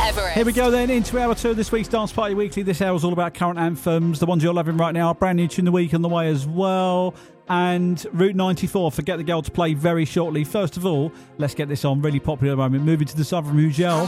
Everest. Here we go then into hour 2 of this week's Dance Party Weekly. This hour is all about current anthems, the ones you're loving right now. Brand new tune of the week on the way as well. And Route 94, Forget the Girl, to play very shortly. First of all, let's get this on, really popular at the moment. Moving to the south from Hugel.